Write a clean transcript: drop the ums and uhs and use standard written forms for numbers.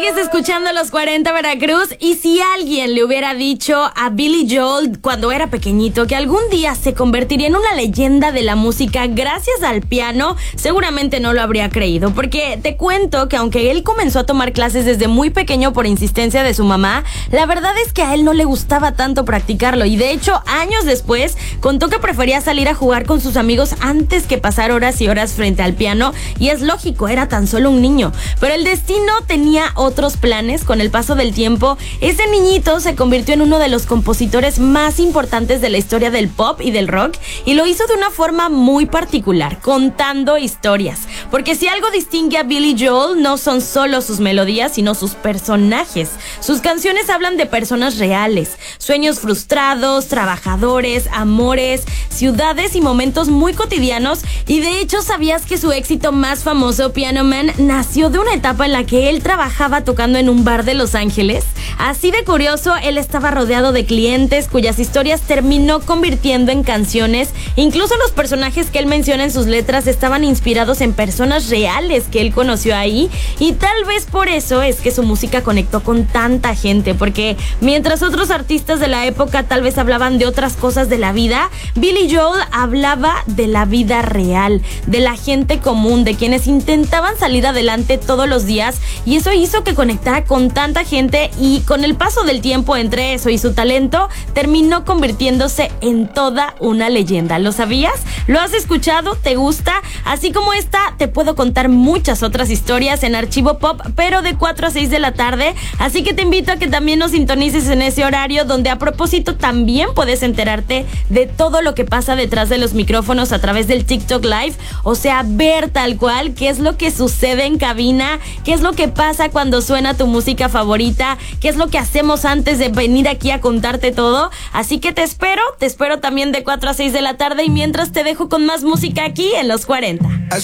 Sigues escuchando Los 40 Veracruz. Y si alguien le hubiera dicho a Billy Joel cuando era pequeñito que algún día se convertiría en una leyenda de la música gracias al piano, seguramente no lo habría creído. Porque te cuento que aunque él comenzó a tomar clases desde muy pequeño por insistencia de su mamá, la verdad es que a él no le gustaba tanto practicarlo. Y de hecho, años después, contó que prefería salir a jugar con sus amigos antes que pasar horas y horas frente al piano. Y es lógico, era tan solo un niño. Pero el destino tenía otros planes. Con el paso del tiempo, ese niñito se convirtió en uno de los compositores más importantes de la historia del pop y del rock, y lo hizo de una forma muy particular, contando historias. Porque si algo distingue a Billy Joel, no son solo sus melodías, sino sus personajes. Sus canciones hablan de personas reales, sueños frustrados, trabajadores, amores, ciudades y momentos muy cotidianos. Y de hecho, ¿sabías que su éxito más famoso, Piano Man, nació de una etapa en la que él trabajaba tocando en un bar de Los Ángeles? Así de curioso, él estaba rodeado de clientes cuyas historias terminó convirtiendo en canciones. Incluso los personajes que él menciona en sus letras estaban inspirados en personas reales que él conoció ahí. Y tal vez por eso es que su música conectó con tanta gente, porque mientras otros artistas de la época tal vez hablaban de otras cosas de la vida, Billy Joel hablaba de la vida real, de la gente común, de quienes intentaban salir adelante todos los días. Y eso hizo que conectara con tanta gente, y con el paso del tiempo entre eso y su talento, terminó convirtiéndose en toda una leyenda. ¿Lo sabías? ¿Lo has escuchado? ¿Te gusta? Así como esta, te puedo contar muchas otras historias en Archivo Pop, pero de 4 a 6 de la tarde. Así que te invito a que también nos sintonices en ese horario, donde a propósito también puedes enterarte de todo lo que pasa detrás de los micrófonos a través del TikTok Live. O sea, ver tal cual qué es lo que sucede en cabina, qué es lo que pasa cuando suena tu música favorita, qué es lo que hacemos antes de venir aquí a contarte todo. Así que te espero también de 4 a 6 de la tarde, y mientras te dejo con más música aquí en Los 40.